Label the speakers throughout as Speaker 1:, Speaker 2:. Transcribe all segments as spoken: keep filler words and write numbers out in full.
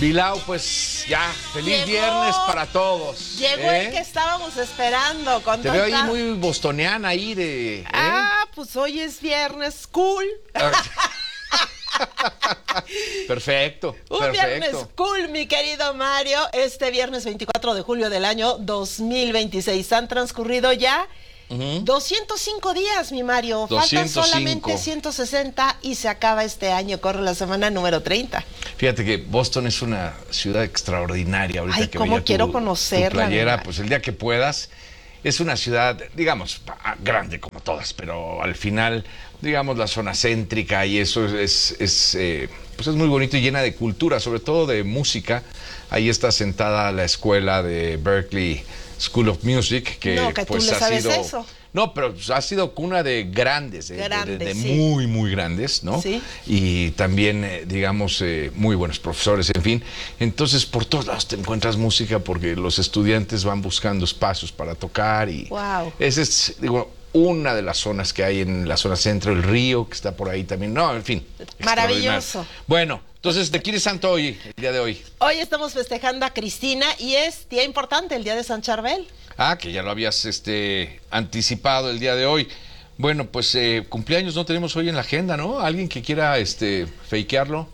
Speaker 1: Bilao, pues ya, feliz
Speaker 2: Llegó,
Speaker 1: viernes para todos.
Speaker 2: Llegó
Speaker 1: ¿eh?
Speaker 2: el que estábamos esperando. Con
Speaker 1: Te
Speaker 2: tanta...
Speaker 1: veo ahí muy bostoniana ahí de... ¿eh?
Speaker 2: Ah, pues hoy es viernes, cool.
Speaker 1: Perfecto,
Speaker 2: Un
Speaker 1: perfecto.
Speaker 2: viernes cool, mi querido Mario. Este viernes veinticuatro de julio del año dos mil veintiséis. Han transcurrido ya uh-huh. doscientos cinco días, mi Mario.
Speaker 1: doscientos cinco.
Speaker 2: Faltan solamente ciento sesenta y se acaba este año. Corre la semana número treinta.
Speaker 1: Fíjate que Boston es una ciudad extraordinaria. Ahorita
Speaker 2: Ay,
Speaker 1: que
Speaker 2: cómo
Speaker 1: veía
Speaker 2: quiero
Speaker 1: tu,
Speaker 2: conocerla.
Speaker 1: tu playera, pues el día que puedas. Es una ciudad, digamos, grande como todas, pero al final, digamos, la zona céntrica y eso es, es, eh, pues es muy bonito y llena de cultura, sobre todo de música. Ahí está sentada la escuela de Berklee School of Music, que,
Speaker 2: no, que
Speaker 1: pues
Speaker 2: tú le
Speaker 1: ha
Speaker 2: sabes
Speaker 1: sido...
Speaker 2: Eso.
Speaker 1: No, pero ha sido cuna de grandes, de,
Speaker 2: Grandes,
Speaker 1: de, de, de
Speaker 2: sí.
Speaker 1: muy, muy grandes, ¿no?
Speaker 2: Sí.
Speaker 1: Y también, eh, digamos, eh, muy buenos profesores, en fin. Entonces, por todos lados te encuentras música porque los estudiantes van buscando espacios para tocar y...
Speaker 2: Wow.
Speaker 1: Esa es, digo, una de las zonas que hay en la zona centro, el río, que está por ahí también. No, en fin.
Speaker 2: Maravilloso.
Speaker 1: Bueno, entonces, ¿de quién es santo hoy, el día de hoy?
Speaker 2: Hoy estamos festejando a Cristina y es día importante, el día de San Charbel.
Speaker 1: Ah, que ya lo habías este, anticipado el día de hoy. Bueno, pues eh, cumpleaños no tenemos hoy en la agenda, ¿no? ¿Alguien que quiera este, fakearlo?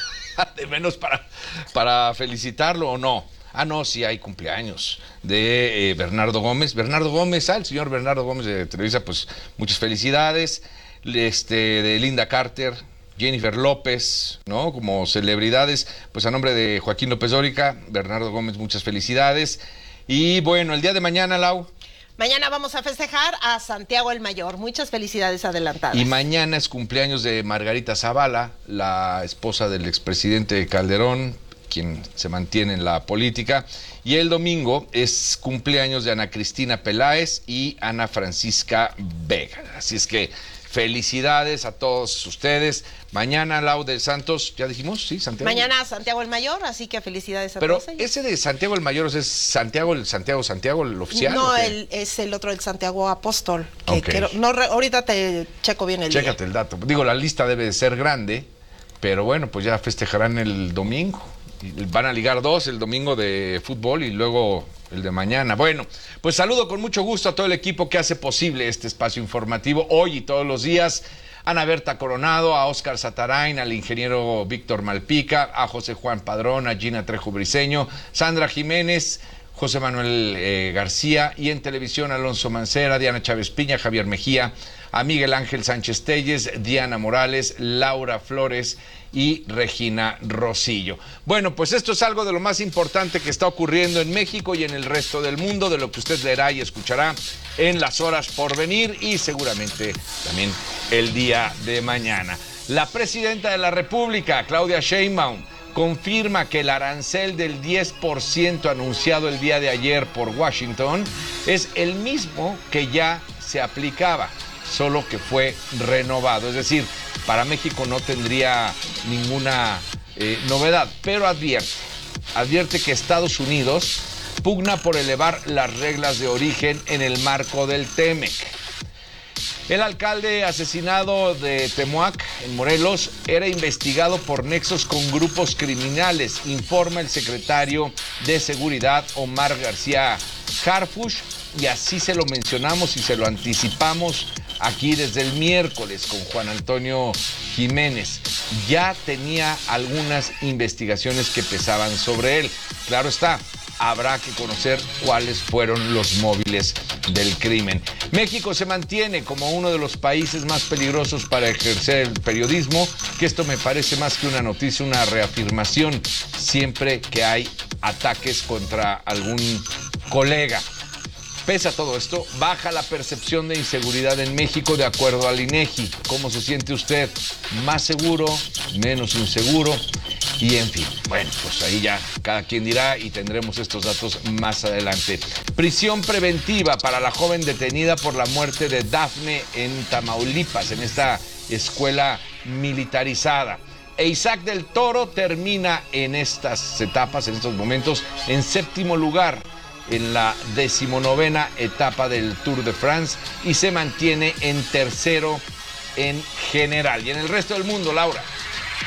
Speaker 1: De menos para, para felicitarlo o no. Ah, no, sí hay cumpleaños de eh, Bernardo Gómez. Bernardo Gómez, ah, el señor Bernardo Gómez de Televisa, pues muchas felicidades. Este, de Linda Carter, Jennifer López, ¿no? Como celebridades, pues a nombre de Joaquín López Dóriga, Bernardo Gómez, muchas felicidades. Y bueno, el día de mañana, Lau.
Speaker 2: Mañana vamos a festejar a Santiago el Mayor. Muchas felicidades adelantadas.
Speaker 1: Y mañana es cumpleaños de Margarita Zavala, la esposa del expresidente Calderón, quien se mantiene en la política. Y el domingo es cumpleaños de Ana Cristina Peláez y Ana Francisca Vega. Así es que felicidades a todos ustedes. Mañana, Lau del Santos, ¿ya dijimos? Sí, Santiago.
Speaker 2: Mañana Santiago el Mayor, así que felicidades a
Speaker 1: Pero
Speaker 2: todos ellos.
Speaker 1: ese de Santiago el Mayor, ¿es Santiago el Santiago Santiago el oficial?
Speaker 2: No, el, es el otro, el Santiago Apóstol. Que
Speaker 1: Okay.
Speaker 2: quiero, no, re, ahorita te checo bien el
Speaker 1: Chécate
Speaker 2: día.
Speaker 1: el dato. Digo, la lista debe de ser grande, pero bueno, pues ya festejarán el domingo. Van a ligar dos, el domingo de fútbol y luego el de mañana. Bueno, pues saludo con mucho gusto a todo el equipo que hace posible este espacio informativo hoy y todos los días. Ana Berta Coronado, a Óscar Satarain, al ingeniero Víctor Malpica, a José Juan Padrón, a Gina Trejo Briceño, Sandra Jiménez, José Manuel eh, García, y en televisión Alonso Mancera, Diana Chávez Piña, Javier Mejía, a Miguel Ángel Sánchez Telles, Diana Morales, Laura Flores y Regina Rosillo. Bueno, pues esto es algo de lo más importante que está ocurriendo en México y en el resto del mundo, de lo que usted leerá y escuchará en las horas por venir y seguramente también el día de mañana. La presidenta de la República, Claudia Sheinbaum, confirma que el arancel del diez por ciento anunciado el día de ayer por Washington es el mismo que ya se aplicaba, solo que fue renovado. Es decir, para México no tendría ninguna eh, novedad, pero advierte, advierte que Estados Unidos pugna por elevar las reglas de origen en el marco del TEMEC. El alcalde asesinado de Temuac, en Morelos, era investigado por nexos con grupos criminales, informa el secretario de Seguridad, Omar García Harfuch, y así se lo mencionamos y se lo anticipamos aquí desde el miércoles con Juan Antonio Jiménez. Ya tenía algunas investigaciones que pesaban sobre él. Claro está, habrá que conocer cuáles fueron los móviles del crimen. México se mantiene como uno de los países más peligrosos para ejercer el periodismo, que esto me parece más que una noticia, una reafirmación siempre que hay ataques contra algún colega. Pese a todo esto, baja la percepción de inseguridad en México de acuerdo al INEGI. ¿Cómo se siente usted? ¿Más seguro? ¿Menos inseguro? Y en fin, bueno, pues ahí ya cada quien dirá y tendremos estos datos más adelante. Prisión preventiva para la joven detenida por la muerte de Dafne en Tamaulipas, en esta escuela militarizada. E Isaac del Toro termina en estas etapas, en estos momentos, en séptimo lugar en la decimonovena etapa del Tour de France y se mantiene en tercero en general. Y en el resto del mundo, Laura.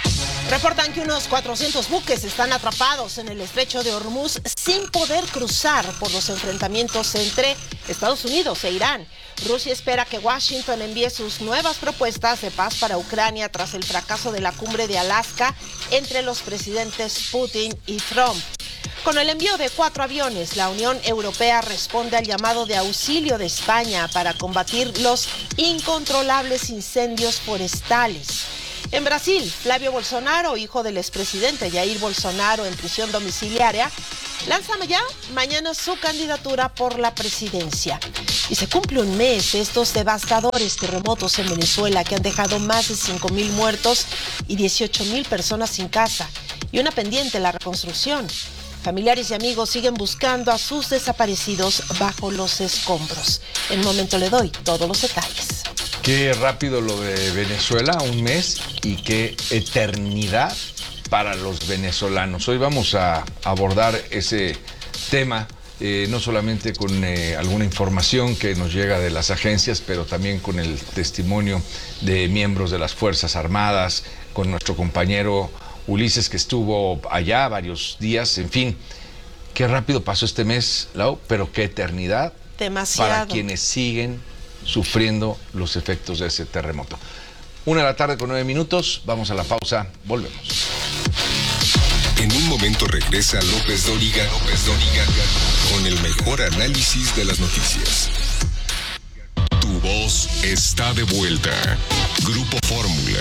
Speaker 2: Reportan que unos cuatrocientos buques están atrapados en el estrecho de Hormuz sin poder cruzar por los enfrentamientos entre Estados Unidos e Irán. Rusia espera que Washington envíe sus nuevas propuestas de paz para Ucrania tras el fracaso de la cumbre de Alaska entre los presidentes Putin y Trump. Con el envío de cuatro aviones, la Unión Europea responde al llamado de auxilio de España para combatir los incontrolables incendios forestales. En Brasil, Flavio Bolsonaro, hijo del expresidente Jair Bolsonaro en prisión domiciliaria, lanza ya mañana su candidatura por la presidencia. Y se cumple un mes de estos devastadores terremotos en Venezuela que han dejado más de cinco mil muertos y dieciocho mil personas sin casa y una pendiente la reconstrucción. Familiares y amigos siguen buscando a sus desaparecidos bajo los escombros. En un momento le doy todos los detalles.
Speaker 1: Qué rápido lo de Venezuela, un mes, y qué eternidad para los venezolanos. Hoy vamos a abordar ese tema, eh, no solamente con eh, alguna información que nos llega de las agencias, pero también con el testimonio de miembros de las Fuerzas Armadas, con nuestro compañero Ulises, que estuvo allá varios días. En fin, qué rápido pasó este mes, Lau, pero qué eternidad.
Speaker 2: Demasiado.
Speaker 1: Para quienes siguen sufriendo los efectos de ese terremoto. Una de la tarde con nueve minutos, vamos a la pausa, volvemos.
Speaker 3: En un momento regresa López Dóriga, López Dóriga, con el mejor análisis de las noticias. Tu voz está de vuelta. Grupo Fórmula.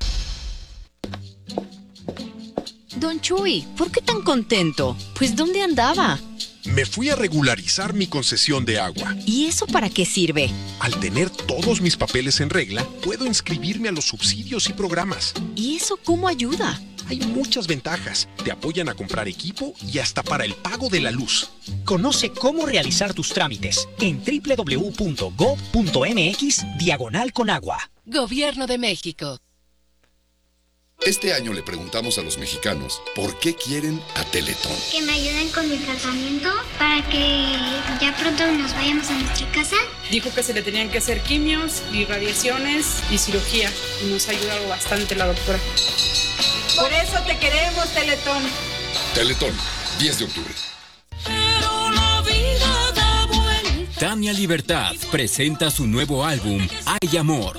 Speaker 4: Don Chuy, ¿por qué tan contento? Pues ¿dónde andaba?
Speaker 5: Me fui a regularizar mi concesión de agua.
Speaker 4: ¿Y eso para qué sirve?
Speaker 5: Al tener todos mis papeles en regla, puedo inscribirme a los subsidios y programas.
Speaker 4: ¿Y eso cómo ayuda?
Speaker 5: Hay muchas ventajas. Te apoyan a comprar equipo y hasta para el pago de la luz.
Speaker 6: Conoce cómo realizar tus trámites en doble u doble u doble u punto gob punto eme equis diagonal con agua.
Speaker 7: Gobierno de México.
Speaker 8: Este año le preguntamos a los mexicanos por qué quieren a Teletón.
Speaker 9: Que me ayuden con mi tratamiento para que ya pronto nos vayamos a nuestra casa.
Speaker 10: Dijo que se le tenían que hacer quimios y radiaciones y cirugía. Y nos ha ayudado bastante la doctora.
Speaker 11: Por eso te queremos, Teletón.
Speaker 8: Teletón, diez de octubre.
Speaker 12: Pero la vida da vuelta.
Speaker 13: Tania Libertad presenta su nuevo álbum, Hay Amor.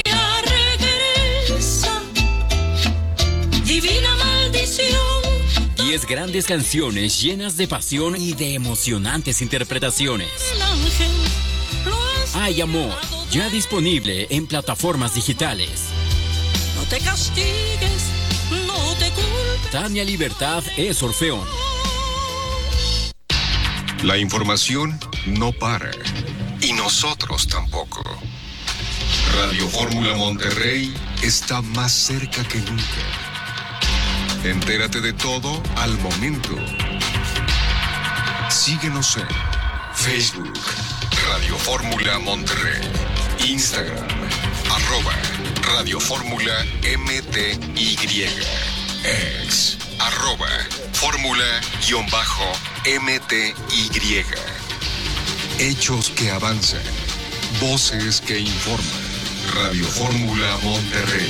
Speaker 12: Divina maldición.
Speaker 13: Diez grandes canciones llenas de pasión y de emocionantes interpretaciones. Hay Amor, ya disponible en plataformas digitales.
Speaker 12: No te castigues, no te culpes.
Speaker 13: Tania Libertad es Orfeón.
Speaker 3: La información no para. Y nosotros tampoco. Radio Fórmula Monterrey está más cerca que nunca. Entérate de todo al momento. Síguenos en Facebook, Radio Fórmula Monterrey, Instagram, arroba Radio Fórmula M T Y, ex, arroba Fórmula-M T Y. Hechos que avanzan, voces que informan. Radio Fórmula Monterrey.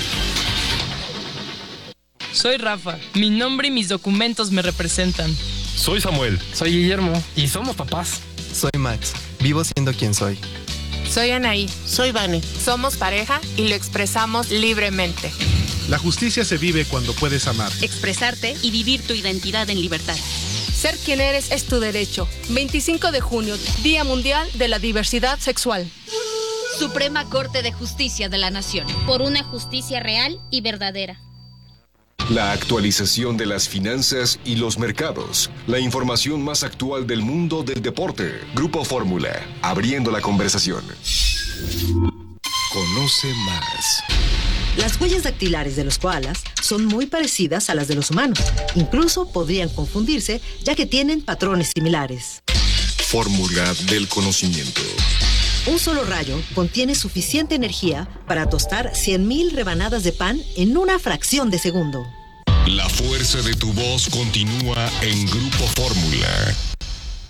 Speaker 14: Soy Rafa, mi nombre y mis documentos me representan.
Speaker 15: Soy Samuel.
Speaker 16: Soy Guillermo y somos papás.
Speaker 17: Soy Max, vivo siendo quien soy.
Speaker 18: Soy Anaí.
Speaker 2: Soy Vane.
Speaker 18: Somos pareja y lo expresamos libremente.
Speaker 19: La justicia se vive cuando puedes amar,
Speaker 20: expresarte y vivir tu identidad en libertad.
Speaker 21: Ser quien eres es tu derecho. veinticinco de junio, Día Mundial de la Diversidad Sexual.
Speaker 20: Suprema Corte de Justicia de la Nación.
Speaker 9: Por una justicia real y verdadera.
Speaker 3: La actualización de las finanzas y los mercados. La información más actual del mundo del deporte. Grupo Fórmula, abriendo la conversación. Conoce más.
Speaker 22: Las huellas dactilares de los koalas son muy parecidas a las de los humanos. Incluso podrían confundirse, ya que tienen patrones similares.
Speaker 3: Fórmula del conocimiento.
Speaker 22: Un solo rayo contiene suficiente energía para tostar cien mil rebanadas de pan en una fracción de segundo.
Speaker 3: La fuerza de tu voz continúa en Grupo Fórmula.